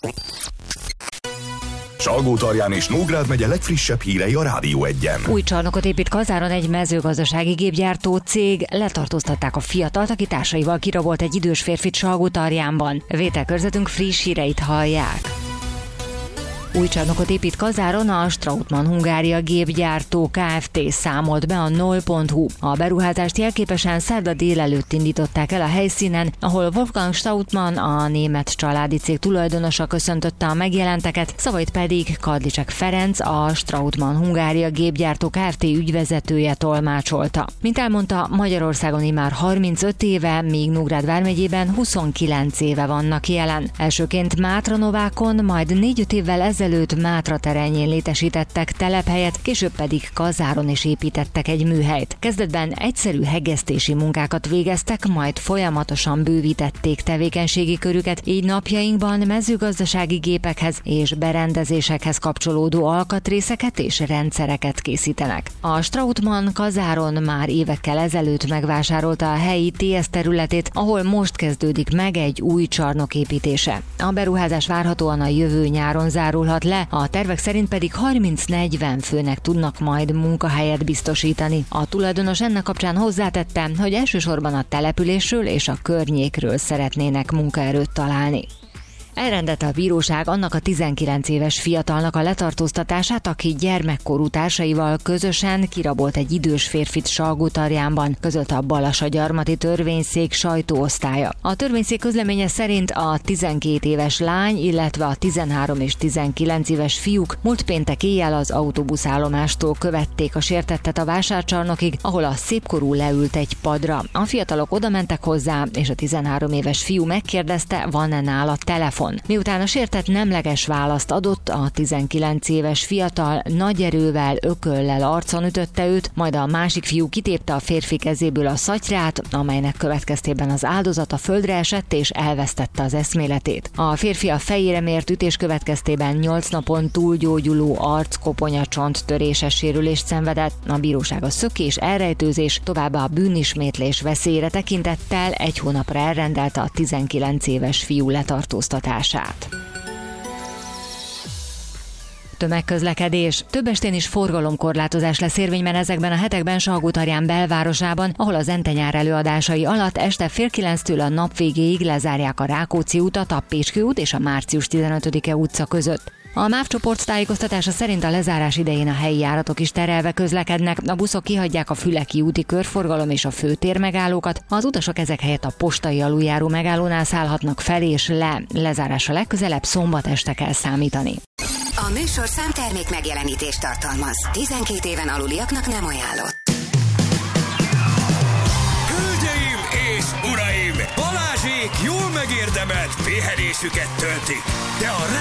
Salgótarján és Nógrád megye legfrissebb hírei a Rádió 1-en. Új csarnokot épít Kazáron egy mezőgazdasági gépgyártó cég. Letartóztatták a fiatalt, aki társaival kirabolt egy idős férfit Salgótarjánban. Vételkörzetünk friss híreit hallják. Új csarnokot épít Kazáron a Strautmann Hungária gépgyártó Kft. Számolt be a NOL.hu. A beruházást jelképesen szerda délelőtt indították el a helyszínen, ahol Wolfgang Strautmann, a német családi cég tulajdonosa köszöntötte a megjelenteket, szavait pedig Kadlicsek Ferenc, a Strautmann Hungária gépgyártó Kft. Ügyvezetője tolmácsolta. Mint elmondta, Magyarországon immár 35 éve, míg Nógrád vármegyében 29 éve vannak jelen. Elsőként Mátranovákon, majd 4-5 évvel ezelőtt Mátra terenjén létesítettek telephelyet, később pedig Kazáron is építettek egy műhelyt. Kezdetben egyszerű hegesztési munkákat végeztek, majd folyamatosan bővítették tevékenységi körüket, így napjainkban mezőgazdasági gépekhez és berendezésekhez kapcsolódó alkatrészeket és rendszereket készítenek. A Strautmann Kazáron már évekkel ezelőtt megvásárolta a helyi TS területét, ahol most kezdődik meg egy új csarnok építése. A beruházás várhatóan a jövő nyáron zárulhat le, a tervek szerint pedig 30-40 főnek tudnak majd munkahelyet biztosítani. A tulajdonos ennek kapcsán hozzátette, hogy elsősorban a településről és a környékről szeretnének munkaerőt találni. Elrendelte a bíróság annak a 19 éves fiatalnak a letartóztatását, aki gyermekkorú társaival közösen kirabolt egy idős férfit Salgótarjánban, közölte a Balassagyarmati törvényszék sajtóosztálya. A törvényszék közleménye szerint a 12 éves lány, illetve a 13 és 19 éves fiúk múlt péntek éjjel az autóbuszállomástól követték a sértettet a vásárcsarnokig, ahol a szépkorú leült egy padra. A fiatalok odamentek hozzá, és a 13 éves fiú megkérdezte, van-e nála telefon. Miután a sértett nemleges választ adott, a 19 éves fiatal nagy erővel, ököllel arcon ütötte őt, majd a másik fiú kitépte a férfi kezéből a szatyrát, amelynek következtében az áldozat a földre esett és elvesztette az eszméletét. A férfi a fejére mért ütés következtében 8 napon túlgyógyuló arckoponya-csont töréses sérülést szenvedett. A bíróság a szökés, elrejtőzés, továbbá a bűnismétlés veszélyére tekintettel 1 hónapra elrendelte a 19 éves fiú letartóztatását. Tömegközlekedés. Több estén is forgalomkorlátozás lesz érvényben ezekben a hetekben Salgótarján belvárosában, ahol az Ente-nyár előadásai alatt este 8:30-től a nap végéig lezárják a Rákóczi utat, a Pécskő út és a Március 15-e utca között. A MÁV csoport tájékoztatása szerint a lezárás idején a helyi járatok is terelve közlekednek, a buszok kihagyják a Füleki úti körforgalom és a főtér megállókat, az utasok ezek helyett a postai aluljáró megállónál szállhatnak fel és le. Lezárásra legközelebb szombat este kell számítani. A műsorszám termék megjelenítést tartalmaz. 12 éven aluliaknak nem ajánlott. Hölgyeim és uraim! Balázsék jól megérdemelt pihenésüket töltik, de a